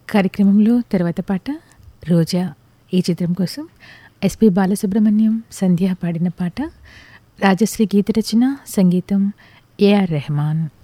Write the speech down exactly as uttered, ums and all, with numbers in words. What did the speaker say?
కార్యక్రమంలో తర్వాత పాట రోజా ఈ చిత్రం కోసం ఎస్పి బాలసుబ్రహ్మణ్యం సంధ్య పాడిన పాట. రాజశ్రీ గీత రచన, సంగీతం ఏఆర్ రెహమాన్.